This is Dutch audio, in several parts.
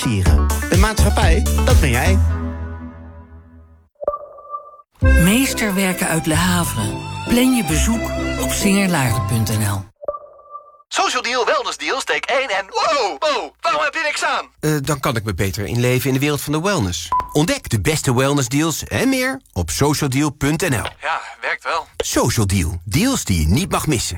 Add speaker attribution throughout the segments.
Speaker 1: Een maatschappij, dat ben jij.
Speaker 2: Meesterwerken uit Le Havre. Plan je bezoek op singerlaarden.nl.
Speaker 3: Social Deal, Wellness Deal, steek 1 en... Wow, waarom heb je niks aan?
Speaker 4: Dan kan ik me beter inleven in de wereld van de wellness. Ontdek de beste wellnessdeals en meer op socialdeal.nl.
Speaker 3: Ja, werkt wel.
Speaker 4: Social Deal, deals die je niet mag missen.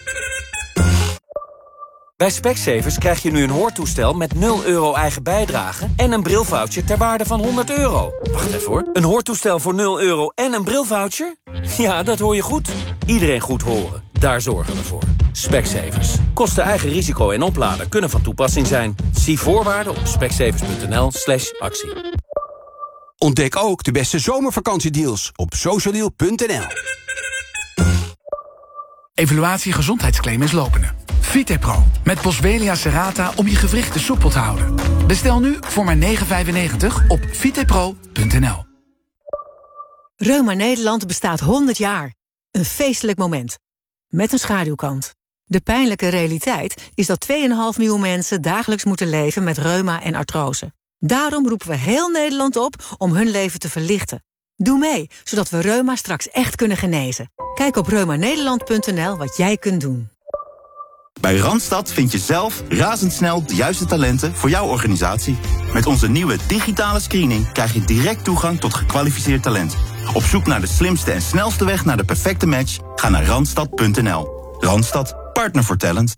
Speaker 5: Bij Specsavers krijg je nu een hoortoestel met 0 euro eigen bijdrage... en een brilvoucher ter waarde van €100. Wacht even hoor. Een hoortoestel voor 0 euro en een brilvoucher? Ja, dat hoor je goed. Iedereen goed horen. Daar zorgen we voor. Specsavers. Kosten eigen risico en opladen kunnen van toepassing zijn. Zie voorwaarden op specsavers.nl/actie.
Speaker 4: Ontdek ook de beste zomervakantiedeals op socialdeal.nl.
Speaker 6: Evaluatie gezondheidsclaim is lopende. Vitepro met Boswellia serrata om je gewrichten soepel te houden. Bestel nu voor maar €9,95 op vitepro.nl.
Speaker 7: Reuma Nederland bestaat 100 jaar. Een feestelijk moment. Met een schaduwkant. De pijnlijke realiteit is dat 2,5 miljoen mensen dagelijks moeten leven met reuma en artrose. Daarom roepen we heel Nederland op om hun leven te verlichten. Doe mee, zodat we reuma straks echt kunnen genezen. Kijk op reumanederland.nl wat jij kunt doen.
Speaker 8: Bij Randstad vind je zelf razendsnel de juiste talenten voor jouw organisatie. Met onze nieuwe digitale screening krijg je direct toegang tot gekwalificeerd talent. Op zoek naar de slimste en snelste weg naar de perfecte match? Ga naar randstad.nl. Randstad, partner voor talent.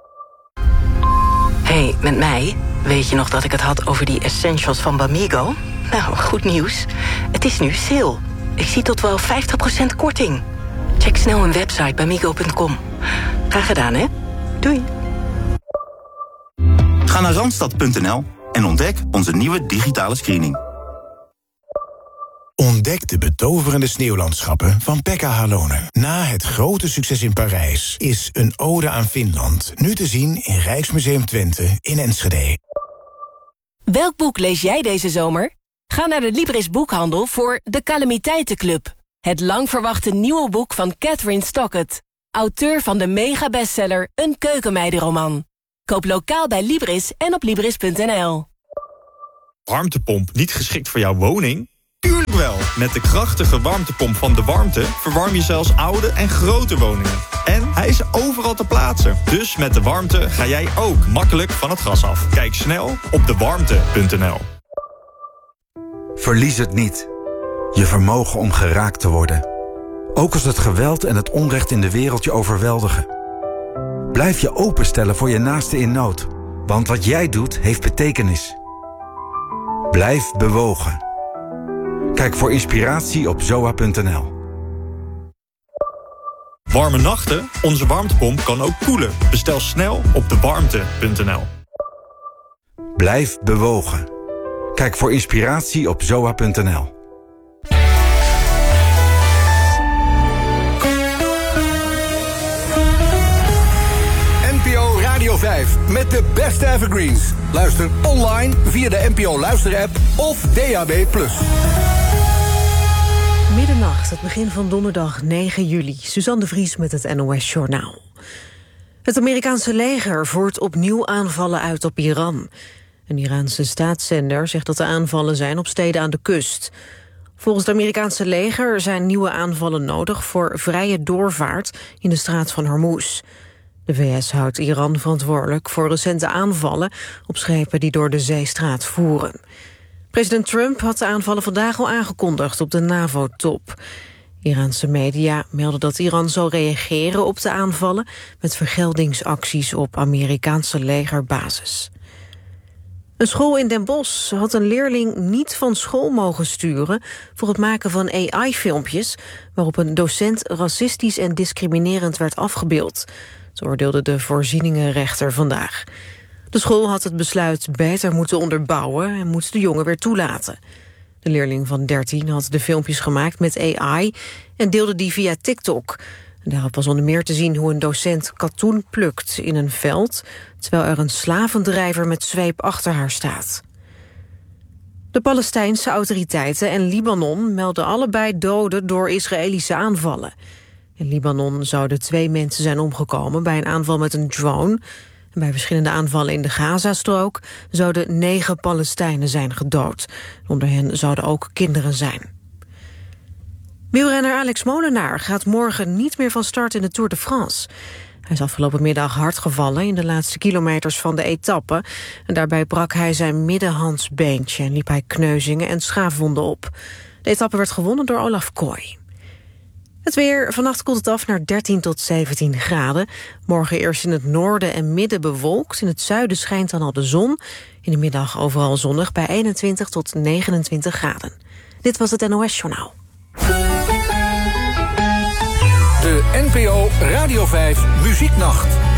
Speaker 9: Hey, met mij? Weet je nog dat ik het had over die essentials van Bamigo? Nou, goed nieuws. Het is nu sale. Ik zie tot wel 50% korting. Check snel hun website bamigo.com. Graag gedaan, hè? Doei.
Speaker 8: Ga naar randstad.nl en ontdek onze nieuwe digitale screening.
Speaker 10: Ontdek de betoverende sneeuwlandschappen van Pekka Halonen. Na het grote succes in Parijs is Een ode aan Finland nu te zien in Rijksmuseum Twente in Enschede.
Speaker 11: Welk boek lees jij deze zomer? Ga naar de Libris Boekhandel voor De Calamiteitenclub. Het lang verwachte nieuwe boek van Catherine Stockett. Auteur van de mega-bestseller Een keukenmeidenroman. Koop lokaal bij Libris en op Libris.nl.
Speaker 12: Warmtepomp niet geschikt voor jouw woning? Tuurlijk wel! Met de krachtige warmtepomp van De Warmte verwarm je zelfs oude en grote woningen. En hij is overal te plaatsen. Dus met De Warmte ga jij ook makkelijk van het gas af. Kijk snel op dewarmte.nl.
Speaker 13: Verlies het niet. Je vermogen om geraakt te worden. Ook als het geweld en het onrecht in de wereld je overweldigen. Blijf je openstellen voor je naaste in nood. Want wat jij doet, heeft betekenis. Blijf bewogen. Kijk voor inspiratie op zoa.nl.
Speaker 12: Warme nachten? Onze warmtepomp kan ook koelen. Bestel snel op dewarmte.nl.
Speaker 13: Blijf bewogen. Kijk voor inspiratie op zoa.nl.
Speaker 14: NPO Radio 5 met de beste evergreens. Luister online via de NPO Luister-app of DAB+.
Speaker 15: Middernacht, het begin van donderdag 9 juli. Suzanne de Vries met het NOS Journaal. Het Amerikaanse leger voert opnieuw aanvallen uit op Iran. Een Iraanse staatszender zegt dat de aanvallen zijn op steden aan de kust. Volgens het Amerikaanse leger zijn nieuwe aanvallen nodig voor vrije doorvaart in de straat van Hormuz. De VS houdt Iran verantwoordelijk voor recente aanvallen op schepen die door de zeestraat voeren. President Trump had de aanvallen vandaag al aangekondigd op de NAVO-top. Iraanse media melden dat Iran zal reageren op de aanvallen met vergeldingsacties op Amerikaanse legerbasis. Een school in Den Bosch had een leerling niet van school mogen sturen voor het maken van AI-filmpjes waarop een docent racistisch en discriminerend werd afgebeeld. Zo oordeelde de voorzieningenrechter vandaag. De school had het besluit beter moeten onderbouwen en moest de jongen weer toelaten. De leerling van 13 had de filmpjes gemaakt met AI en deelde die via TikTok. Daarop was onder meer te zien hoe een docent katoen plukt in een veld, terwijl er een slavendrijver met zweep achter haar staat. De Palestijnse autoriteiten en Libanon melden allebei doden door Israëlische aanvallen. In Libanon zouden 2 mensen zijn omgekomen bij een aanval met een drone. Bij verschillende aanvallen in de Gazastrook zouden 9 Palestijnen zijn gedood. Onder hen zouden ook kinderen zijn. Wielrenner Alex Molenaar gaat morgen niet meer van start in de Tour de France. Hij is afgelopen middag hard gevallen in de laatste kilometers van de etappe. En daarbij brak hij zijn middenhandsbeentje en liep hij kneuzingen en schaafwonden op. De etappe werd gewonnen door Olaf Kooi. Het weer, vannacht koelt het af naar 13 tot 17 graden. Morgen eerst in het noorden en midden bewolkt. In het zuiden schijnt dan al de zon. In de middag overal zonnig bij 21 tot 29 graden. Dit was het NOS Journaal.
Speaker 14: De NPO Radio 5 Muzieknacht.